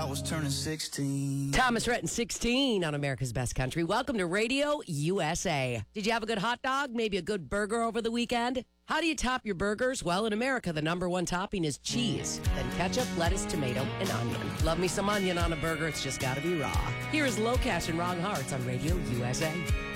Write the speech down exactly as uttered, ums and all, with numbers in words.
was turning sixteen. Thomas Rhett and sixteen on America's Best Country. Welcome to Radio U S A. Did you have a good hot dog? Maybe a good burger over the weekend? How do you top your burgers? Well, in America, the number one topping is cheese. Then ketchup, lettuce, tomato, and onion. Love me some onion on a burger. It's just got to be raw. Here is Low Cash and Wrong Hearts on Radio U S A.